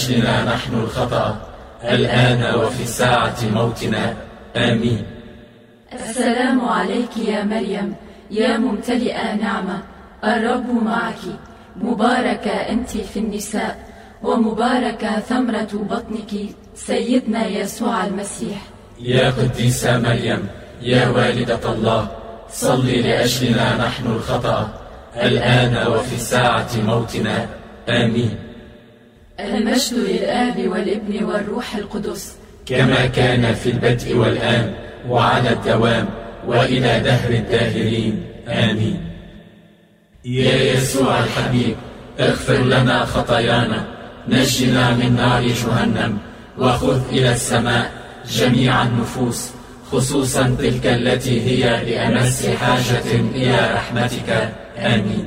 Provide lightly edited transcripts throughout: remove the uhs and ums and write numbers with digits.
أجلنا نحن الخطأ الآن وفي ساعة موتنا آمين. السلام عليك يا مريم يا ممتلئة نعمة، الرب معك، مباركة أنت في النساء، ومباركة ثمرة بطنك سيدنا يسوع المسيح. يا قديسة مريم يا والدة الله، صلي لأجلنا نحن الخطأ الآن وفي ساعة موتنا آمين. المجد للآب والابن والروح القدس، كما كان في البدء والآن وعلى الدوام وإلى دهر الداهرين آمين. يا يسوع الحبيب، اغفر لنا خطايانا، نجنا من نار جهنم، وخذ إلى السماء جميع النفوس، خصوصا تلك التي هي لأمس حاجة إلى رحمتك آمين.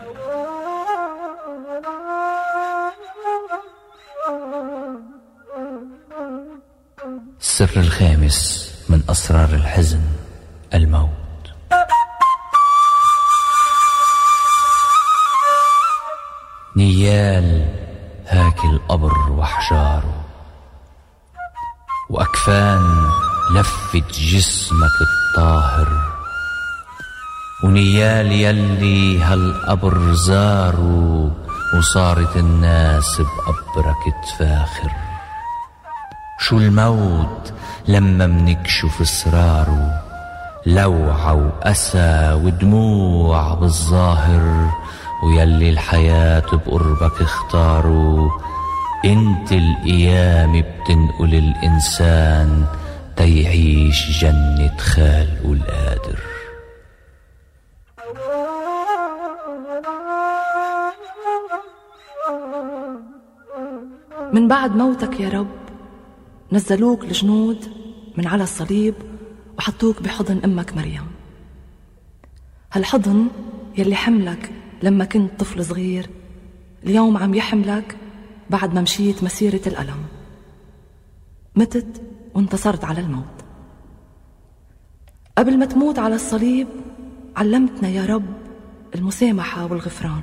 السر الخامس من أسرار الحزن، الموت. نيال هاك القبر وحجاره، وأكفان لفت جسمك الطاهر، ونيال يلي هالقبر زاروا، وصارت الناس بقبرك تفاخر. شو الموت لما منكشف اسراره، لوعة وأسى ودموع بالظاهر، ويلي الحياة بقربك اختاروا. انت القيام بتنقل الإنسان تيعيش جنة خالقه القادر. من بعد موتك يا رب نزلوك الجنود من على الصليب وحطوك بحضن أمك مريم، هالحضن يلي حملك لما كنت طفل صغير اليوم عم يحملك بعد ما مشيت مسيرة الألم، متت وانتصرت على الموت. قبل ما تموت على الصليب علمتنا يا رب المسامحة والغفران،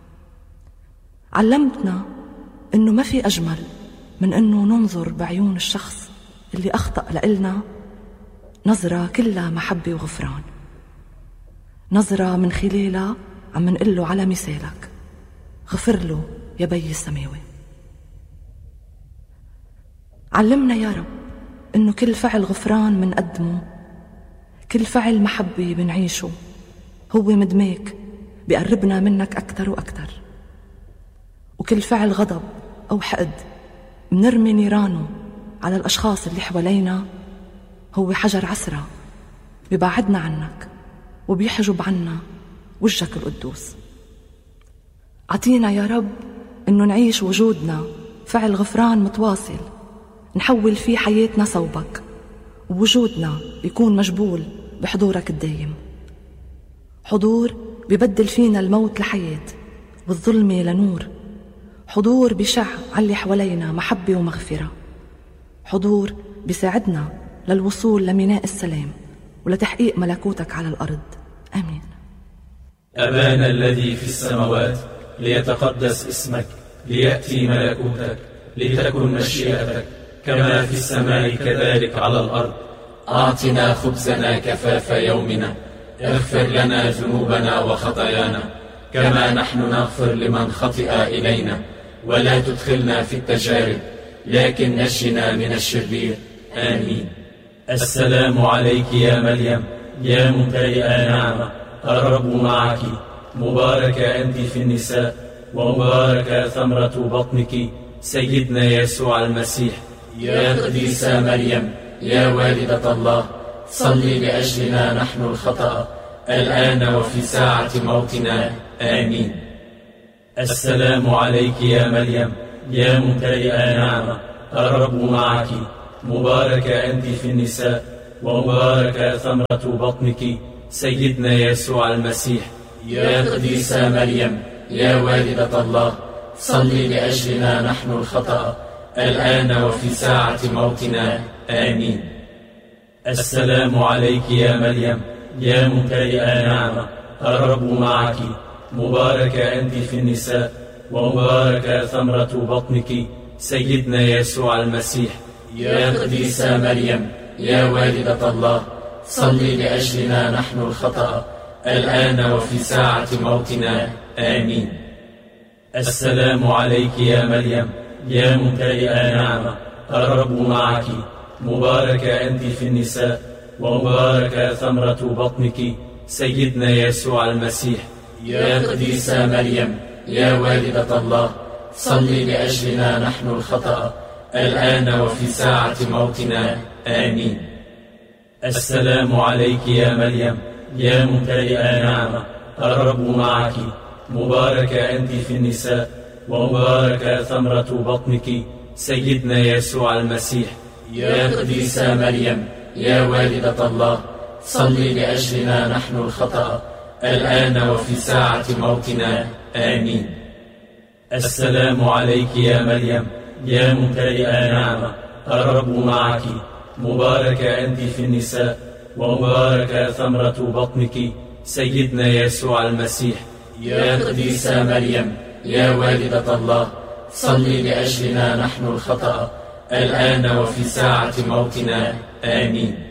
علمتنا إنه ما في أجمل من إنه ننظر بعيون الشخص اللي أخطأ لإلنا نظرة كلها محبة وغفران، نظرة من خلالها عم نقله على مثالك، غفر له يا بي السماوي. علمنا يا رب إنه كل فعل غفران منقدمه، كل فعل محبة بنعيشه هو مدماك بيقربنا منك أكتر وأكتر، وكل فعل غضب أو حقد منرمي نيرانه على الأشخاص اللي حوالينا هو حجر عسرة بيبعدنا عنك وبيحجب عنا وجهك القدوس. عطينا يا رب إنه نعيش وجودنا فعل غفران متواصل نحول فيه حياتنا صوبك، ووجودنا يكون مجبول بحضورك الدايم، حضور بيبدل فينا الموت لحياة والظلمة لنور، حضور بيشع على اللي حوالينا محبة ومغفرة، حضور بيساعدنا للوصول لميناء السلام ولتحقيق ملكوتك على الأرض آمين. أبانا الذي في السماوات، ليتقدس اسمك، ليأتي ملكوتك، لتكن مشيئتك كما في السماء كذلك على الأرض. أعطنا خبزنا كفاف يومنا، اغفر لنا ذنوبنا وخطايانا كما نحن نغفر لمن خطئ إلينا، ولا تدخلنا في التجارب لكن نجنا من الشرير آمين. السلام عليك يا مريم يا ممتلئة نعمة، الرب معك، مباركة أنت في النساء، ومباركة ثمرة بطنك سيدنا يسوع المسيح. يا قديسة مريم يا والدة الله، صلي لأجلنا نحن الخطأ الآن وفي ساعة موتنا آمين. السلام عليك يا مريم يا ممتلئة نعمة، الرب معك، مباركة أنت في النساء، ومباركة ثمرة بطنك سيدنا يسوع المسيح. يا قديسة مريم يا والدة الله، صلي لأجلنا نحن الخطأ الآن وفي ساعة موتنا آمين. السلام عليك يا مريم يا ممتلئة نعمة، الرب معك، مباركة أنت في النساء، ومباركة ثمرة بطنك سيدنا يسوع المسيح. يا قديسة مريم يا والدة الله، صلي لأجلنا نحن الخطأ الآن وفي ساعة موتنا، آمين. السلام عليك يا مريم يا ممتلئة نعمة، الرب معك، مباركة أنت في النساء ومباركة ثمرة بطنك سيدنا يسوع المسيح. يا قديسة مريم يا والدة الله، صلي لأجلنا نحن الخطأ الآن وفي ساعة موتنا، آمين. السلام عليك يا مريم يا ممتلئة نعمة، الرب معك، مباركة أنت في النساء ومباركة ثمرة بطنك سيدنا يسوع المسيح. يا قديسة مريم يا والدة الله، صلي لأجلنا نحن الخطأ الآن وفي ساعة موتنا، آمين. السلام عليك يا مريم يا ممتلئة نعمة، الرب معك، مباركة أنت في النساء ومباركة ثمرة بطنك سيدنا يسوع المسيح. يا قديسة مريم يا والدة الله، صلي لأجلنا نحن الخطأ الآن وفي ساعة موتنا، آمين.